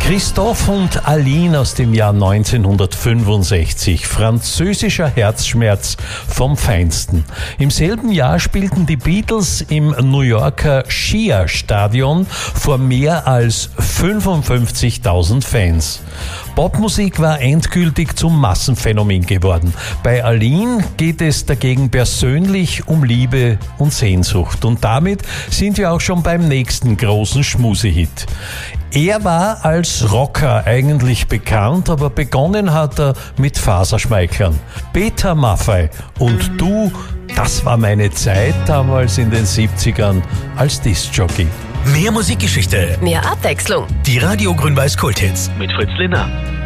Christophe und Aline aus dem Jahr 1965. Französischer Herzschmerz vom Feinsten. Im selben Jahr spielten die Beatles im New Yorker Shea Stadion vor mehr als 55.000 Fans. Popmusik war endgültig zum Massenphänomen geworden. Bei Aline geht es dagegen persönlich um Liebe und Sehnsucht. Und damit sind wir auch schon beim nächsten großen Schmusehit. Er war als Rocker eigentlich bekannt, aber begonnen hat er mit Faserschmeichlern. Peter Maffay und Du, das war meine Zeit damals in den 70ern als Diskjockey. Mehr Musikgeschichte, Mehr Abwechslung. die Radio Grün-Weiß Kulthits mit Fritz Linner.